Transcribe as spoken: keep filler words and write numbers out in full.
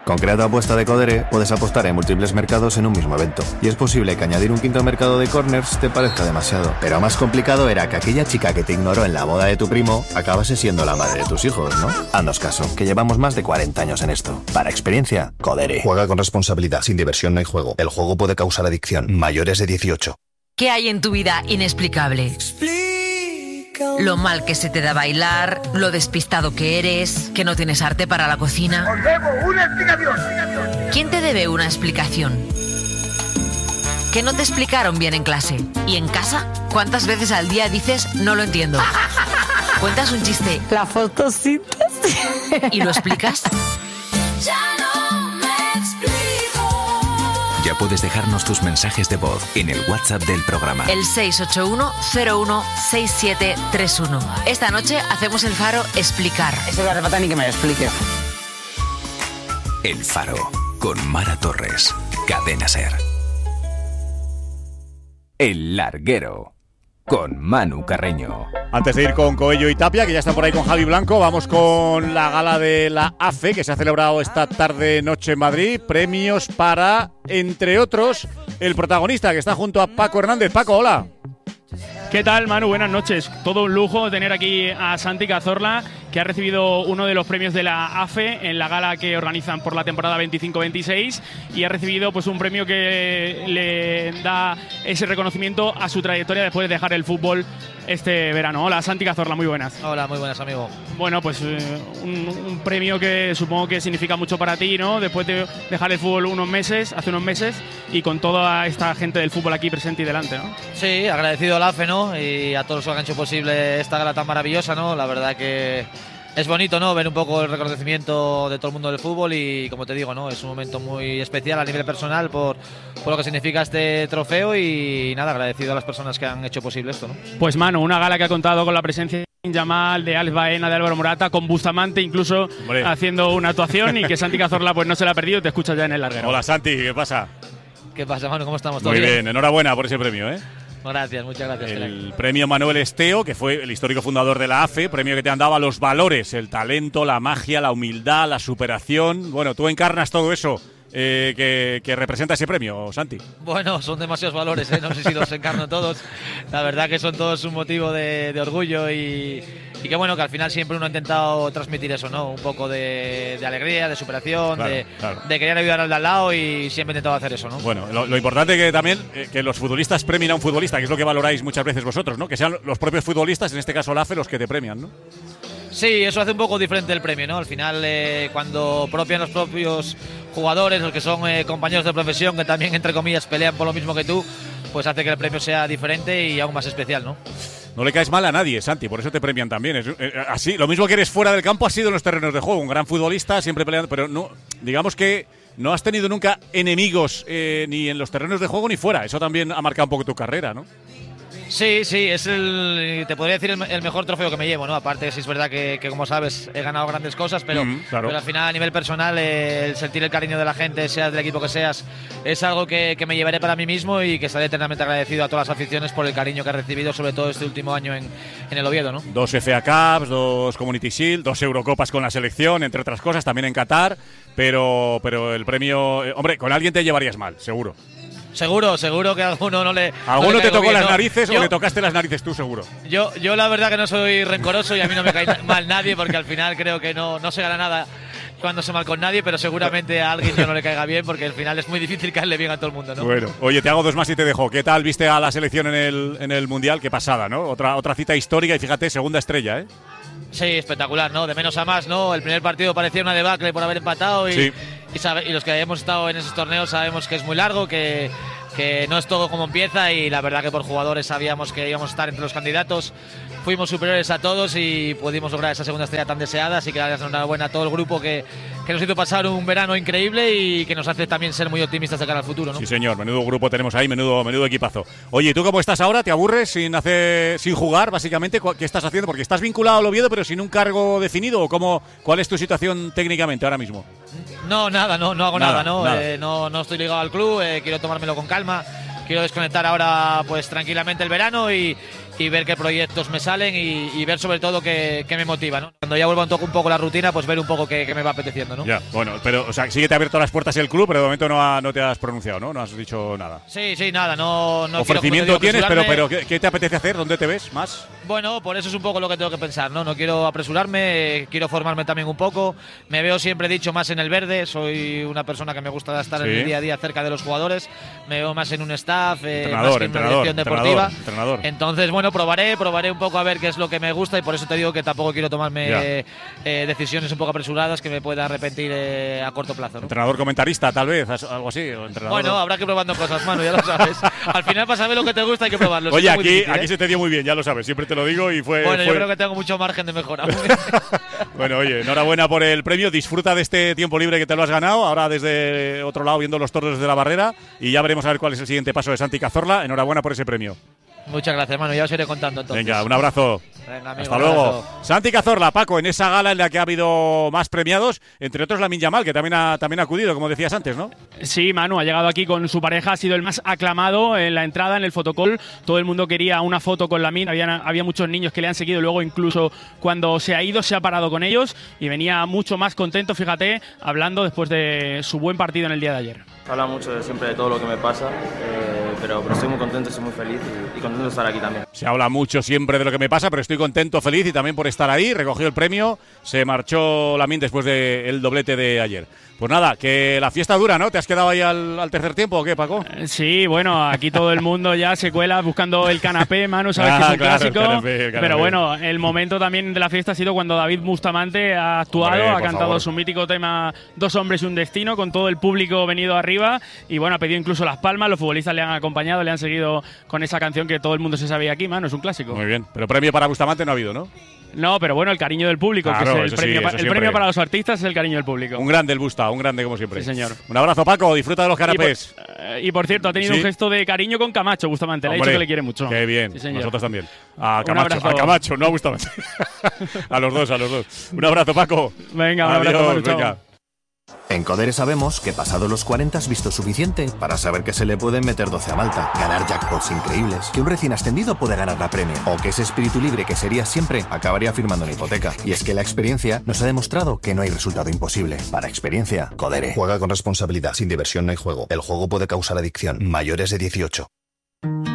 Con Crea tu apuesta de Codere puedes apostar en múltiples mercados en un mismo evento. Y es posible que añadir un quinto mercado de corners te parezca demasiado. Pero más complicado era que aquella chica que te ignoró en la boda de tu primo acabase siendo la madre de tus hijos, ¿no? Haznos caso, que llevamos más de cuarenta años en esto. Para experiencia, Codere. Juega con responsabilidad. Sin diversión no hay juego. El juego puede causar adicción. Mayores de dieciocho. ¿Qué hay en tu vida inexplicable? Lo mal que se te da bailar, lo despistado que eres, que no tienes arte para la cocina. ¡Os debo una explicación! ¿Quién te debe una explicación? ¿Que no te explicaron bien en clase? ¿Y en casa? ¿Cuántas veces al día dices no lo entiendo? ¿Cuentas un chiste? La fotosíntesis. ¿Y lo explicas? Ya puedes dejarnos tus mensajes de voz en el WhatsApp del programa. El seis ocho uno cero uno seis siete tres uno. Esta noche hacemos el Faro Explicar. Eso no hace falta ni que me lo explique. El Faro, con Mara Torres. Cadena SER. El Larguero, con Manu Carreño. Antes de ir con Coello y Tapia, que ya están por ahí con Javi Blanco, vamos con la gala de la A F E, que se ha celebrado esta tarde-noche en Madrid. Premios para, entre otros, el protagonista, que está junto a Paco Hernández. Paco, hola. ¿Qué tal, Manu? Buenas noches. Todo un lujo tener aquí a Santi Cazorla, que ha recibido uno de los premios de la A F E en la gala que organizan por la temporada veinticinco veintiséis, y ha recibido pues un premio que le da ese reconocimiento a su trayectoria después de dejar el fútbol este verano. Hola, Santi Cazorla, muy buenas. Hola, muy buenas, amigo. Bueno, pues eh, un, un premio que supongo que significa mucho para ti, ¿no? Después de dejar el fútbol unos meses, hace unos meses, y con toda esta gente del fútbol aquí presente y delante, ¿no? Sí, agradecido a la A F E, ¿no? Y a todos los que han hecho posible esta gala tan maravillosa, ¿no? La verdad que es bonito, ¿no? Ver un poco el reconocimiento de todo el mundo del fútbol y, como te digo, ¿no? Es un momento muy especial a nivel personal por, por lo que significa este trofeo y nada, agradecido a las personas que han hecho posible esto, ¿no? Pues, mano, una gala que ha contado con la presencia de Yamal, de Alex Baena, de Álvaro Morata, con Bustamante incluso Hombre. haciendo una actuación, y que Santi Cazorla pues no se la ha perdido. Te escuchas ya en el larguero. Hola, Santi, ¿qué pasa? ¿Qué pasa, Manu? ¿Cómo estamos? Muy bien? bien, enhorabuena por ese premio, ¿eh? Gracias, muchas gracias. El premio Manuel Esteo, que fue el histórico fundador de la A F E, premio que te han dado a los valores, el talento, la magia, la humildad, la superación. Bueno, tú encarnas todo eso eh, que, que representa ese premio, Santi. Bueno, son demasiados valores, ¿eh? No sé si los encarno todos. La verdad que son todos un motivo de, de orgullo y, y que bueno, que al final siempre uno ha intentado transmitir eso, ¿no? Un poco de, de alegría, de superación, claro, de, claro. de querer ayudar al de al lado, y siempre he intentado hacer eso, ¿no? Bueno, lo, lo importante que también eh, que los futbolistas premien a un futbolista, que es lo que valoráis muchas veces vosotros, ¿no? Que sean los propios futbolistas, en este caso la A F E, los que te premian, ¿no? Sí, eso hace un poco diferente el premio, ¿no? Al final, eh, cuando propian los propios jugadores, los que son eh, compañeros de profesión, que también, entre comillas, pelean por lo mismo que tú, pues hace que el premio sea diferente y aún más especial, ¿no? No le caes mal a nadie, Santi, por eso te premian también. Es, eh, así, lo mismo que eres fuera del campo, has sido en los terrenos de juego, un gran futbolista, siempre peleando, pero no, digamos que no has tenido nunca enemigos eh, ni en los terrenos de juego ni fuera. Eso también ha marcado un poco tu carrera, ¿no? Sí, sí, es el, te podría decir el, el mejor trofeo que me llevo, ¿no? Aparte, sí es verdad que, que como sabes, he ganado grandes cosas, pero, mm, claro. pero al final, a nivel personal, eh, el sentir el cariño de la gente, seas del equipo que seas, es algo que, que me llevaré para mí mismo y que estaré eternamente agradecido a todas las aficiones por el cariño que he recibido, sobre todo este último año en, en el Oviedo, ¿no? Dos F A Cups, dos Community Shield, dos Eurocopas con la selección, entre otras cosas, también en Qatar, pero, pero el premio… Eh, hombre, con alguien te llevarías mal, seguro. Seguro, seguro que a alguno no le… ¿Alguno no le te tocó bien, las no. narices yo, o le tocaste las narices tú, seguro? Yo, yo la verdad que no soy rencoroso y a mí no me cae mal nadie, porque al final creo que no, no se gana nada cuando se mal con nadie, pero seguramente a alguien ya no le caiga bien, porque al final es muy difícil caerle bien a todo el mundo, ¿no? Bueno, oye, te hago dos más y te dejo. ¿Qué tal viste a la selección en el, en el Mundial? Qué pasada, ¿no? Otra, otra cita histórica y fíjate, segunda estrella, ¿eh? Sí, espectacular, ¿no? De menos a más, ¿no? El primer partido parecía una debacle por haber empatado y, sí. y, sabe, y los que hemos estado en esos torneos sabemos que es muy largo, que… que no es todo como empieza, y la verdad que por jugadores sabíamos que íbamos a estar entre los candidatos, fuimos superiores a todos y pudimos lograr esa segunda estrella tan deseada, así que darles enhorabuena a todo el grupo que, que nos hizo pasar un verano increíble y que nos hace también ser muy optimistas de cara al futuro, ¿no? Sí, señor, menudo grupo tenemos ahí, menudo, menudo equipazo. Oye, ¿tú cómo estás ahora? ¿Te aburres sin hacer, sin jugar, básicamente? ¿Qué estás haciendo? Porque estás vinculado al Oviedo, pero sin un cargo definido, ¿o cómo, cuál es tu situación técnicamente ahora mismo? No, nada, no, no hago nada, nada ¿no? Nada. Eh, no, no estoy ligado al club, eh, quiero tomármelo con calma. Quiero desconectar ahora pues tranquilamente el verano y, y ver qué proyectos me salen y, y ver sobre todo qué, qué me motiva, ¿no? Cuando ya vuelva un, toque, un poco la rutina, pues ver un poco qué, qué me va apeteciendo, ¿no? Ya, bueno, pero o sea, sí que te ha abierto las puertas el club, pero de momento no, ha, no te has pronunciado, ¿no? No has dicho nada. Sí, sí, nada, no, no ofrecimiento quiero, tienes, pero, pero ¿qué, ¿qué te apetece hacer? ¿Dónde te ves más? Bueno, por eso es un poco lo que tengo que pensar, ¿no? No quiero apresurarme, quiero formarme también un poco. Me veo, siempre he dicho, más en el verde. Soy una persona que me gusta estar sí. en el día a día cerca de los jugadores. Me veo más en un staff, eh, más que en una dirección deportiva. Entrenador, entrenador. Entonces, bueno, probaré, probaré un poco a ver qué es lo que me gusta y por eso te digo que tampoco quiero tomarme eh, eh, decisiones un poco apresuradas que me pueda arrepentir eh, a corto plazo, ¿no? Entrenador comentarista, tal vez, algo así. O entrenador... Bueno, habrá que ir probando cosas, Manu, ya lo sabes. Al final, para saber lo que te gusta, hay que probarlo. Oye, aquí, difícil, aquí ¿eh? se te dio muy bien, ya lo sabes, siempre te lo digo y fue. Bueno, fue... yo creo que tengo mucho margen de mejora. Bueno, oye, enhorabuena por el premio, disfruta de este tiempo libre que te lo has ganado, ahora desde otro lado viendo los toros desde la barrera y ya veremos a ver cuál es el siguiente paso de Santi Cazorla. Enhorabuena por ese premio. Muchas gracias, mano. Ya os iré contando entonces. Venga, un abrazo. Venga, amigo, hasta luego. Abrazo. Santi Cazorla, Paco, en esa gala en la que ha habido más premiados, entre otros Lamine Yamal, que también ha, también ha acudido, como decías antes, ¿no? Sí, Manu, ha llegado aquí con su pareja, ha sido el más aclamado en la entrada, en el fotocall. Todo el mundo quería una foto con Lamine, había, había muchos niños que le han seguido, luego incluso cuando se ha ido se ha parado con ellos y venía mucho más contento, fíjate, hablando después de su buen partido en el día de ayer. Habla mucho de siempre de todo lo que me pasa, eh, pero, pero estoy muy contento, estoy muy feliz y, y contento de estar aquí también. Se habla mucho siempre de lo que me pasa, pero estoy contento, feliz y también por estar ahí. Recogió el premio, se marchó Lamine después del doblete de ayer. Pues nada, que la fiesta dura, ¿no? ¿Te has quedado ahí al, al tercer tiempo o qué, Paco? Sí, bueno, aquí todo el mundo ya se cuela buscando el canapé, Manu, sabes ah, que es un claro, clásico. El canapé, el canapé. Pero bueno, el momento también de la fiesta ha sido cuando David Bustamante ha actuado, Hombre, ha cantado favor. su mítico tema Dos hombres y un destino, con todo el público venido arriba y bueno, ha pedido incluso las palmas, los futbolistas le han acompañado, le han seguido con esa canción que todo el mundo se sabía aquí, Manu, es un clásico. Muy bien, pero premio para Bustamante no ha habido, ¿no? No, pero bueno, el cariño del público, claro, que es el, premio, sí, el premio para los artistas es el cariño del público. Un grande el Busta, un grande como siempre. Sí, señor. Un abrazo, Paco, disfruta de los canapés. Y por, eh, y por cierto, ha tenido ¿Sí? un gesto de cariño con Camacho, Bustamante, Hombre, le ha dicho que le quiere mucho. Qué bien, sí, nosotros también. A Camacho, a Camacho, no a Bustamante. A los dos, a los dos. Un abrazo, Paco. Venga, un abrazo, Adiós, Manu, chao. venga. En Codere sabemos que pasado los cuarenta has visto suficiente para saber que se le pueden meter doce a Malta, ganar jackpots increíbles, que un recién ascendido puede ganar la Premier, o que ese espíritu libre que sería siempre acabaría firmando una hipoteca. Y es que la experiencia nos ha demostrado que no hay resultado imposible. Para experiencia, Codere. Juega con responsabilidad, sin diversión no hay juego. El juego puede causar adicción. Mayores de dieciocho.